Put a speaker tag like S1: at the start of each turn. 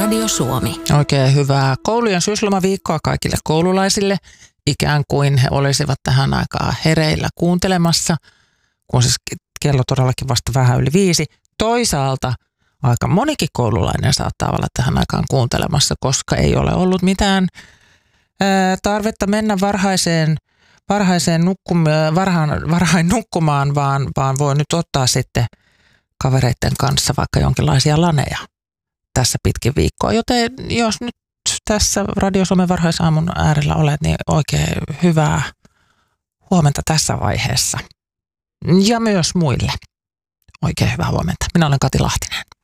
S1: Radio Suomi.
S2: Oikein hyvää koulujen syyslomaviikkoa kaikille koululaisille. Ikään kuin he olisivat tähän aikaan hereillä kuuntelemassa, kun siis kello todellakin vasta vähän yli 5. Toisaalta aika monikin koululainen saattaa olla tähän aikaan kuuntelemassa, koska ei ole ollut mitään tarvetta mennä varhain nukkumaan, vaan voi nyt ottaa sitten kavereiden kanssa vaikka jonkinlaisia laneja tässä pitkin viikkoa. Joten jos nyt tässä Radio Suomen varhaisaamun äärellä olet, niin oikein hyvää huomenta tässä vaiheessa. Ja myös muille. Oikein hyvää huomenta. Minä olen Kati Lahtinen.